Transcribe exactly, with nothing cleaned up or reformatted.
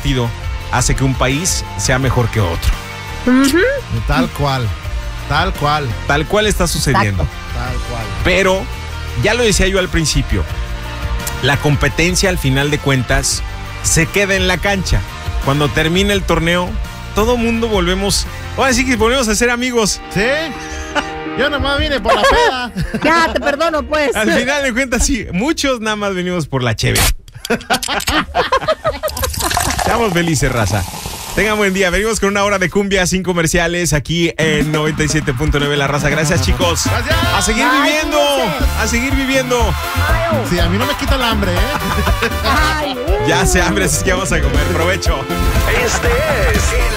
rápido hace que un país sea mejor que otro. Uh-huh. Tal cual, tal cual. Tal cual está sucediendo. Exacto. Tal cual. Pero, ya lo decía yo al principio, la competencia al final de cuentas se queda en la cancha. Cuando termine el torneo, todo mundo volvemos, ahora sí que volvemos a ser amigos. ¿Sí? Yo nomás vine por la peda. Ya, te perdono, pues. Al final de cuentas, sí, muchos nada más venimos por la cheve. Seamos felices, raza. Tengan buen día. Venimos con una hora de cumbia sin comerciales aquí en noventa y siete punto nueve La Raza. Gracias, chicos. Gracias. A seguir Ay, viviendo. A seguir viviendo. Sí, a mí no me quita el hambre, ¿eh? Ay, uh. Ya hace hambre, así que vamos a comer. Provecho. Este es el